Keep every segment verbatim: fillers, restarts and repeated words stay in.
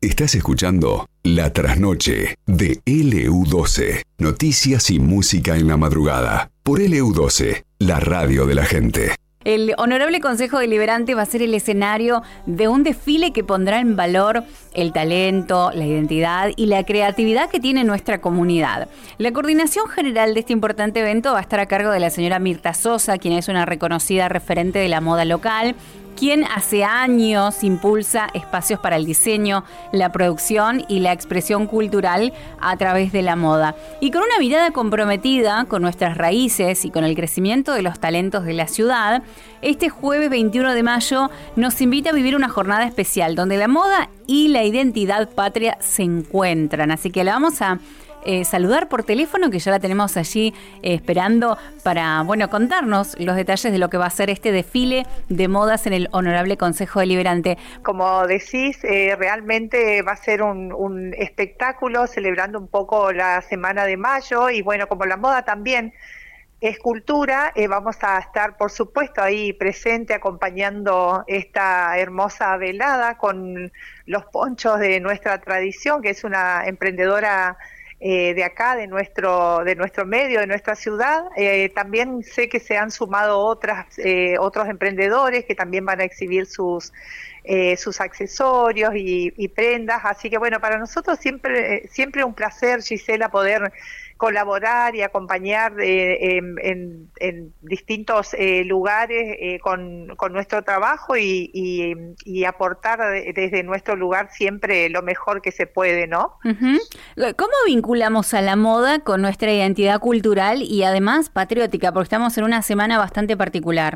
Estás escuchando La Trasnoche de L U doce. Noticias y música en la madrugada. Por L U doce, la radio de la gente. El Honorable Consejo Deliberante va a ser el escenario de un desfile que pondrá en valor el talento, la identidad y la creatividad que tiene nuestra comunidad. La coordinación general de este importante evento va a estar a cargo de la señora Mirta Sosa, quien es una reconocida referente de la moda local, quien hace años impulsa espacios para el diseño, la producción y la expresión cultural a través de la moda. Y con una mirada comprometida con nuestras raíces y con el crecimiento de los talentos de la ciudad, este jueves veintiuno de mayo nos invita a vivir una jornada especial donde la moda y la identidad patria se encuentran. Así que la vamos a Eh, saludar por teléfono, que ya la tenemos allí eh, esperando para, bueno, contarnos los detalles de lo que va a ser este desfile de modas en el Honorable Consejo Deliberante. Como decís, eh, realmente va a ser un, un espectáculo celebrando un poco la Semana de Mayo y bueno, como la moda también es cultura, eh, vamos a estar por supuesto ahí presente acompañando esta hermosa velada con los ponchos de nuestra tradición, que es una emprendedora Eh, de acá, de nuestro de nuestro medio, de nuestra ciudad. Eh, también sé que se han sumado otras eh, otros emprendedores que también van a exhibir sus eh, sus accesorios y, y prendas. Así que bueno, para nosotros siempre siempre un placer, Gisela, poder colaborar y acompañar eh, en, en, en distintos eh, lugares eh, con, con nuestro trabajo y, y, y aportar desde nuestro lugar siempre lo mejor que se puede, ¿no? Uh-huh. ¿Cómo vinculamos a la moda con nuestra identidad cultural y además patriótica? Porque estamos en una semana bastante particular.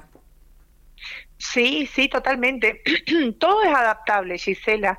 Sí, sí, totalmente. Todo es adaptable, Gisela.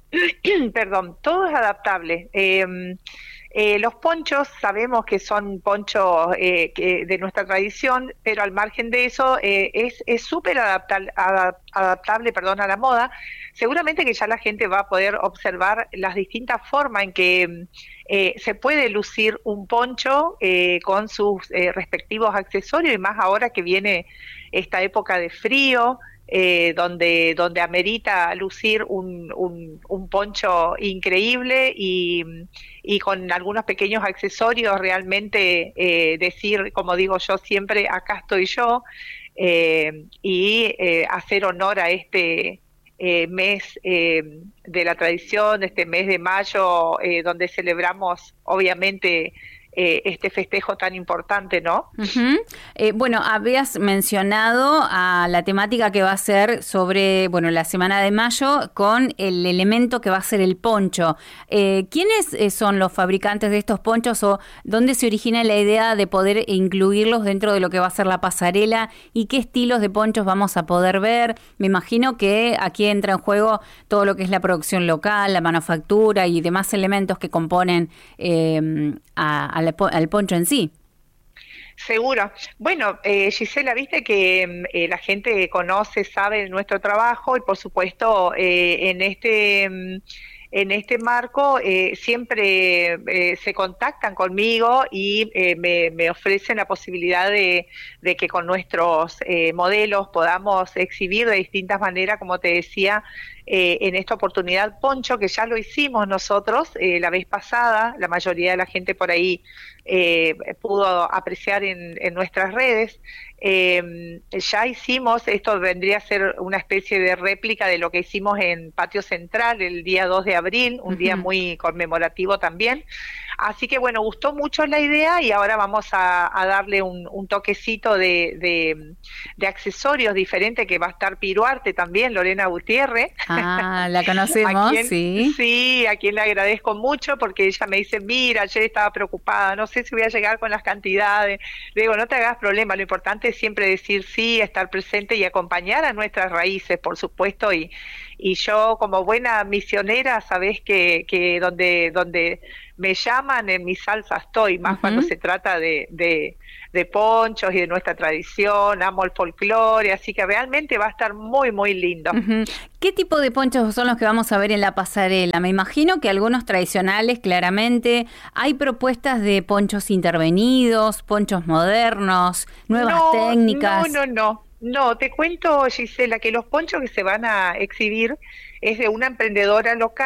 Perdón, todo es adaptable. Eh, Eh, los ponchos sabemos que son ponchos eh, que de nuestra tradición, pero al margen de eso eh, es es súper adaptable, adaptable perdón, a la moda. Seguramente que ya la gente va a poder observar las distintas formas en que eh, se puede lucir un poncho eh, con sus eh, respectivos accesorios, y más ahora que viene esta época de frío. Eh, donde donde amerita lucir un, un, un poncho increíble y, y con algunos pequeños accesorios realmente eh, decir, como digo yo siempre, acá estoy yo, eh, y eh, hacer honor a este eh, mes eh, de la tradición, este mes de mayo, eh, donde celebramos obviamente Eh, este festejo tan importante, ¿no? Uh-huh. Eh, bueno, habías mencionado a la temática que va a ser sobre, bueno, la Semana de Mayo con el elemento que va a ser el poncho. Eh, ¿Quiénes son los fabricantes de estos ponchos o dónde se origina la idea de poder incluirlos dentro de lo que va a ser la pasarela y qué estilos de ponchos vamos a poder ver? Me imagino que aquí entra en juego todo lo que es la producción local, la manufactura y demás elementos que componen eh, a, a Al, al poncho en sí. Seguro. Bueno, eh, Gisela, viste que eh, la gente conoce, sabe nuestro trabajo y por supuesto eh, en este en este marco eh, siempre eh, se contactan conmigo y eh, me, me ofrecen la posibilidad de, de que con nuestros eh, modelos podamos exhibir de distintas maneras, como te decía, Eh, en esta oportunidad poncho, que ya lo hicimos nosotros eh, la vez pasada. La mayoría de la gente por ahí eh, pudo apreciar en, en nuestras redes. Eh, ya hicimos, esto vendría a ser una especie de réplica de lo que hicimos en Patio Central el día dos de abril, un uh-huh. día muy conmemorativo también. Así que bueno, gustó mucho la idea y ahora vamos a, a darle un, un toquecito de, de, de accesorios diferentes, que va a estar Piruarte también, Lorena Gutiérrez. Ah, la conocemos, quien, sí. Sí, a quien le agradezco mucho porque ella me dice, mira, ayer estaba preocupada, no sé si voy a llegar con las cantidades. Le digo, no te hagas problema, lo importante es siempre decir sí, estar presente y acompañar a nuestras raíces, por supuesto, y, y yo como buena misionera, sabés que, que donde, donde me llaman, en mi salsa estoy, más uh-huh. cuando se trata de, de, de ponchos y de nuestra tradición, amo el folclore, así que realmente va a estar muy, muy lindo. Uh-huh. ¿Qué tipo de ponchos son los que vamos a ver en la pasarela? Me imagino que algunos tradicionales, claramente. ¿Hay propuestas de ponchos intervenidos, ponchos modernos, nuevas no, técnicas? No, no, no. No, te cuento, Gisela, que los ponchos que se van a exhibir es de una emprendedora local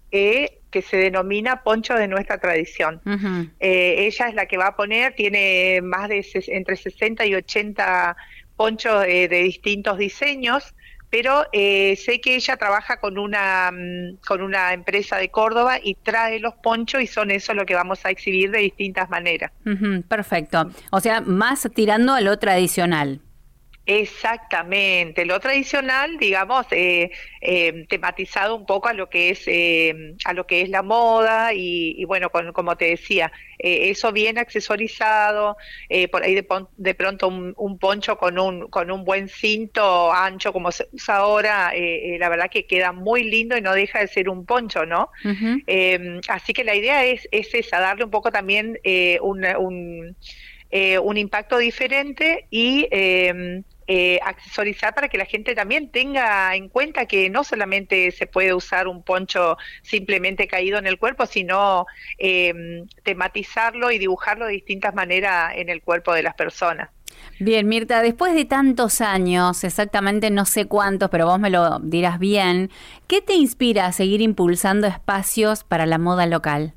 eh, que se denomina poncho de nuestra tradición. Uh-huh. Eh, ella es la que va a poner, tiene más de ses- entre sesenta y ochenta ponchos eh, de distintos diseños, pero eh, sé que ella trabaja con una um, con una empresa de Córdoba y trae los ponchos y son eso lo que vamos a exhibir de distintas maneras. Uh-huh, perfecto. O sea, más tirando a lo tradicional. Exactamente, lo tradicional, digamos, eh, eh, tematizado un poco a lo que es eh, a lo que es la moda y, y bueno, con, como te decía, eh, eso bien accesorizado, eh, por ahí de, pon, de pronto un, un poncho con un con un buen cinto ancho como se usa ahora, eh, eh, la verdad que queda muy lindo y no deja de ser un poncho, ¿no? Uh-huh. Eh, así que la idea es, es esa, darle un poco también eh, un, un, eh, un impacto diferente y eh, Eh, accesorizar para que la gente también tenga en cuenta que no solamente se puede usar un poncho simplemente caído en el cuerpo, sino eh, tematizarlo y dibujarlo de distintas maneras en el cuerpo de las personas. Bien, Mirta, después de tantos años, exactamente no sé cuántos, pero vos me lo dirás bien, ¿qué te inspira a seguir impulsando espacios para la moda local?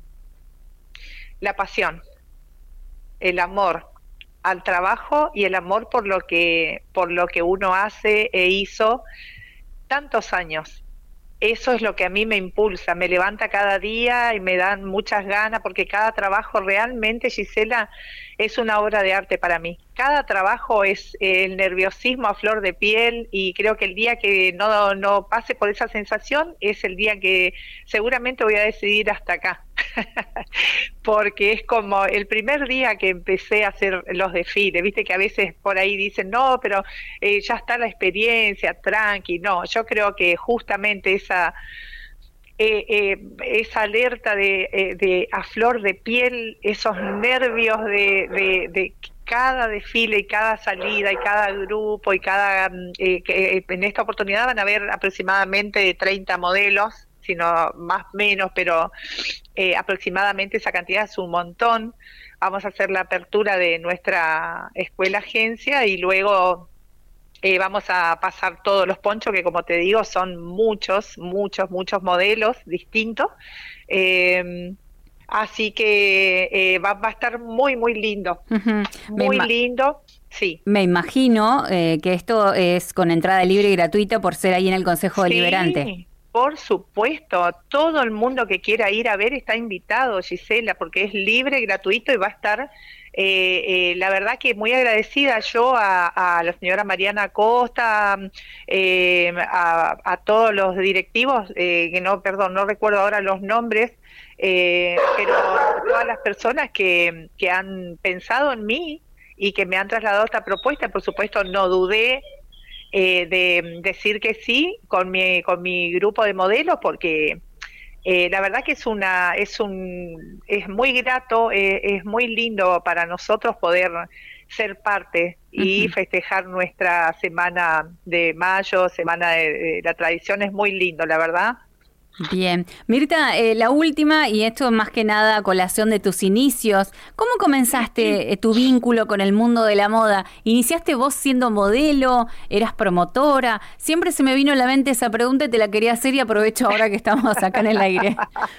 La pasión, el amor al trabajo y el amor por lo que por lo que uno hace e hizo tantos años. Eso es lo que a mí me impulsa, me levanta cada día y me dan muchas ganas, porque cada trabajo realmente, Gisela, es una obra de arte para mí. Cada trabajo es eh, el nerviosismo a flor de piel, y creo que el día que no, no pase por esa sensación es el día que seguramente voy a decidir hasta acá. Porque es como el primer día que empecé a hacer los desfiles, viste que a veces por ahí dicen, no, pero eh, ya está la experiencia, tranqui. No, yo creo que justamente esa eh, eh, esa alerta de, eh, de a flor de piel, esos nervios de, de, de cada desfile y cada salida y cada grupo y cada eh, que en esta oportunidad van a haber aproximadamente treinta modelos, sino más o menos, pero eh, aproximadamente esa cantidad es un montón. Vamos a hacer la apertura de nuestra escuela agencia y luego eh, vamos a pasar todos los ponchos, que como te digo son muchos, muchos, muchos modelos distintos. Eh, así que eh, va, va a estar muy, muy lindo, uh-huh. muy ima- lindo. Sí. Me imagino eh, que esto es con entrada libre y gratuita por ser ahí en el Consejo Sí. Deliberante. Por supuesto, todo el mundo que quiera ir a ver está invitado, Gisela, porque es libre, gratuito y va a estar, eh, eh, la verdad que muy agradecida yo a, a la señora Mariana Costa, eh, a, a todos los directivos, eh, que no, perdón, no recuerdo ahora los nombres, eh, pero todas las personas que, que han pensado en mí y que me han trasladado esta propuesta, por supuesto no dudé Eh, de decir que sí con mi con mi grupo de modelos, porque eh, la verdad que es una es un es muy grato, eh, es muy lindo para nosotros poder ser parte y uh-huh. festejar nuestra semana de mayo, semana de, de la tradición. Es muy lindo, la verdad. Bien. Mirta, eh, la última, y esto más que nada a colación de tus inicios, ¿cómo comenzaste eh, tu vínculo con el mundo de la moda? ¿Iniciaste vos siendo modelo? ¿Eras promotora? Siempre se me vino a la mente esa pregunta y te la quería hacer y aprovecho ahora que estamos acá en el aire.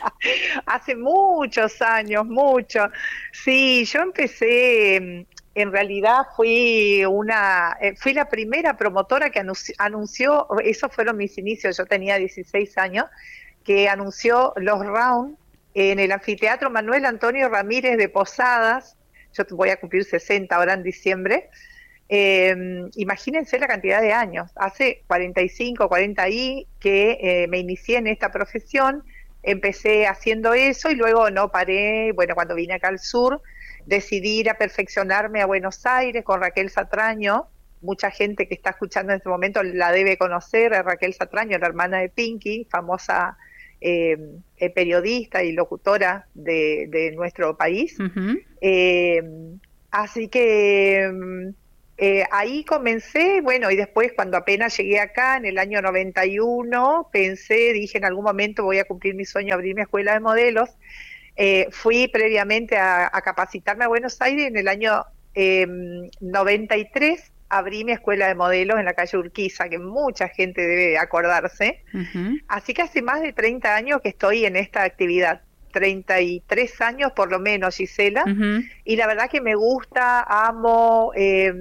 Hace muchos años, mucho. Sí, yo empecé... En realidad fui una, eh, fui la primera promotora que anunció, anunció, esos fueron mis inicios, yo tenía dieciséis años, que anunció los rounds en el anfiteatro Manuel Antonio Ramírez de Posadas. Yo voy a cumplir sesenta ahora en diciembre. Eh, imagínense la cantidad de años, hace cuarenta y cinco, cuarenta y que eh, me inicié en esta profesión, empecé haciendo eso y luego no paré. Bueno, cuando vine acá al sur, decidí ir a perfeccionarme a Buenos Aires con Raquel Satraño. Mucha gente que está escuchando en este momento la debe conocer, a Raquel Satraño, la hermana de Pinky, famosa eh, eh, periodista y locutora de, de nuestro país. Uh-huh. Eh, así que eh, ahí comencé, bueno, y después cuando apenas llegué acá, en el año noventa y uno, pensé, dije en algún momento voy a cumplir mi sueño, abrir mi escuela de modelos. Eh, fui previamente a, a capacitarme a Buenos Aires en el año eh, noventa y tres, abrí mi escuela de modelos en la calle Urquiza, que mucha gente debe acordarse. Uh-huh. Así que hace más de treinta años que estoy en esta actividad. treinta y tres años por lo menos, Gisela, uh-huh. y la verdad que me gusta, amo, eh,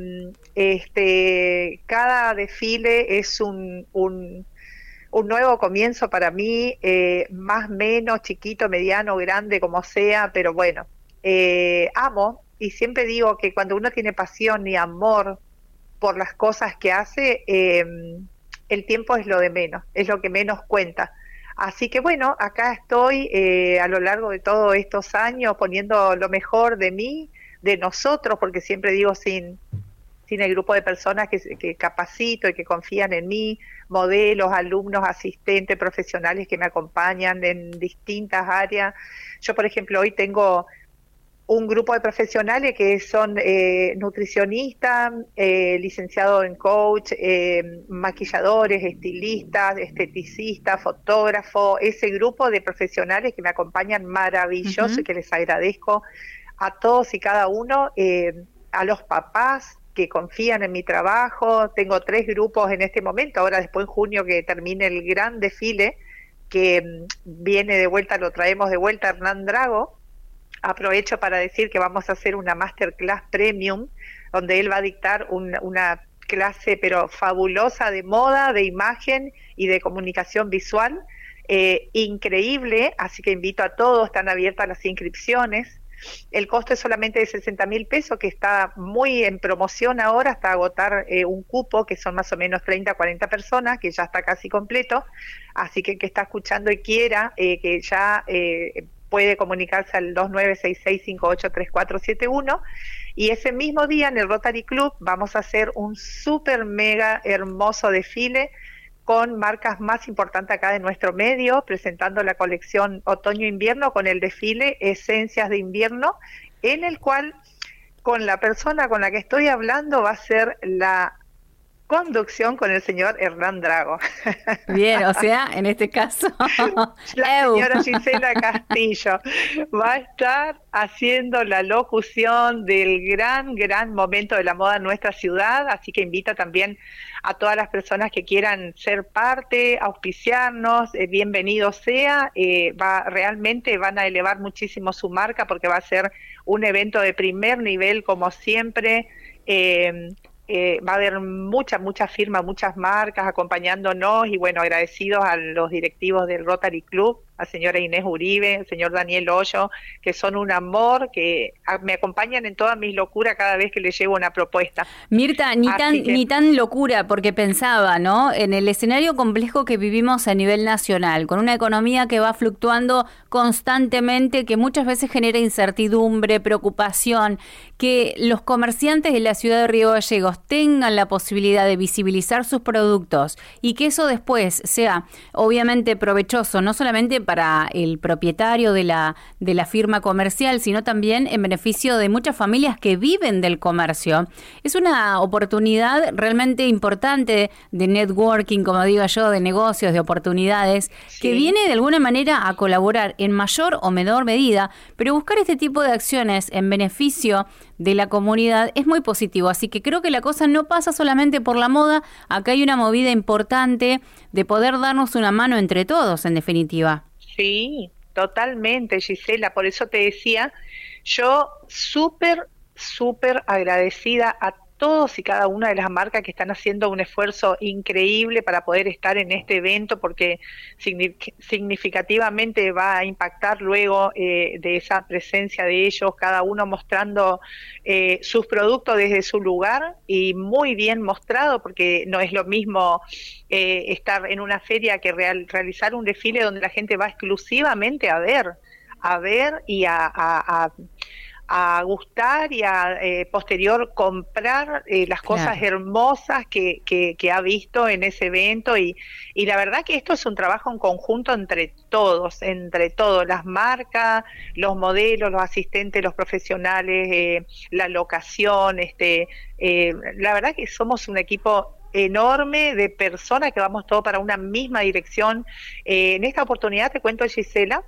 este, cada desfile es un, un, un nuevo comienzo para mí, eh, más, menos, chiquito, mediano, grande, como sea, pero bueno, eh, amo, y siempre digo que cuando uno tiene pasión y amor por las cosas que hace, eh, el tiempo es lo de menos, es lo que menos cuenta. Así que bueno, acá estoy eh, a lo largo de todos estos años poniendo lo mejor de mí, de nosotros, porque siempre digo sin, sin el grupo de personas que, que capacito y que confían en mí, modelos, alumnos, asistentes, profesionales que me acompañan en distintas áreas. Yo, por ejemplo, hoy tengo un grupo de profesionales que son eh, nutricionistas, eh, licenciados en coach, eh, maquilladores, estilistas, esteticistas, fotógrafos, ese grupo de profesionales que me acompañan maravilloso, uh-huh. y que les agradezco a todos y cada uno, eh, a los papás que confían en mi trabajo. Tengo tres grupos en este momento, ahora después en junio que termine el gran desfile, que mm, viene de vuelta, lo traemos de vuelta Hernán Drago. Aprovecho para decir que vamos a hacer una masterclass premium, donde él va a dictar un, una clase pero fabulosa de moda, de imagen y de comunicación visual, eh, increíble, así que invito a todos, están abiertas las inscripciones. El costo es solamente de sesenta mil pesos, que está muy en promoción ahora, hasta agotar eh, un cupo, que son más o menos treinta, cuarenta personas, que ya está casi completo, así que el que está escuchando y quiera, eh, que ya... Eh, puede comunicarse al dos nueve seis seis cinco ocho tres cuatro siete uno, y ese mismo día en el Rotary Club vamos a hacer un súper mega hermoso desfile con marcas más importantes acá de nuestro medio, presentando la colección otoño-invierno con el desfile Esencias de Invierno, en el cual con la persona con la que estoy hablando va a ser la conducción con el señor Hernán Drago. Bien, o sea, en este caso... La señora Gisela Castillo va a estar haciendo la locución del gran, gran momento de la moda en nuestra ciudad, así que invita también a todas las personas que quieran ser parte, auspiciarnos, eh, bienvenido sea, eh, va realmente van a elevar muchísimo su marca porque va a ser un evento de primer nivel como siempre. eh, Eh, va a haber muchas, muchas firmas, muchas marcas acompañándonos y bueno, agradecidos a los directivos del Rotary Club, a señora Inés Uribe, al señor Daniel Hoyo, que son un amor, que a, me acompañan en todas mis locuras cada vez que les llevo una propuesta. Mirta, ni tan, que... ni tan locura, porque pensaba, ¿no?, en el escenario complejo que vivimos a nivel nacional, con una economía que va fluctuando constantemente, que muchas veces genera incertidumbre, preocupación, que los comerciantes de la ciudad de Río Gallegos tengan la posibilidad de visibilizar sus productos y que eso después sea obviamente provechoso, no solamente para el propietario de la, de la firma comercial, sino también en beneficio de muchas familias que viven del comercio. Es una oportunidad realmente importante de networking, como digo yo, de negocios, de oportunidades, sí, que viene de alguna manera a colaborar en mayor o menor medida, pero buscar este tipo de acciones en beneficio de la comunidad es muy positivo, así que creo que la cosa no pasa solamente por la moda, acá hay una movida importante de poder darnos una mano entre todos, en definitiva. Sí, totalmente, Gisela, por eso te decía, yo súper, súper agradecida a todos y cada una de las marcas que están haciendo un esfuerzo increíble para poder estar en este evento, porque significativamente va a impactar luego eh, de esa presencia de ellos, cada uno mostrando eh, sus productos desde su lugar y muy bien mostrado, porque no es lo mismo eh, estar en una feria que real, realizar un desfile donde la gente va exclusivamente a ver, a ver y a... a, a a gustar y a eh, posterior comprar eh, las cosas claro. hermosas que, que, que ha visto en ese evento y, y la verdad que esto es un trabajo en conjunto entre todos, entre todos, las marcas, los modelos, los asistentes, los profesionales, eh, la locación, este, eh, la verdad que somos un equipo enorme de personas que vamos todos para una misma dirección. Eh, en esta oportunidad te cuento, Gisela,